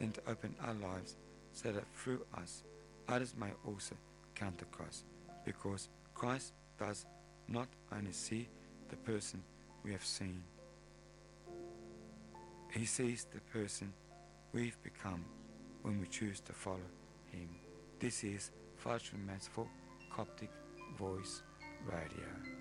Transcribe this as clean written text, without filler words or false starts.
and to open our lives so that through us others may also come to Christ, because Christ does not only see the person we have seen, He sees the person we've become when we choose to follow Him. This is Fellowship Mansfield Coptic Voice Radio.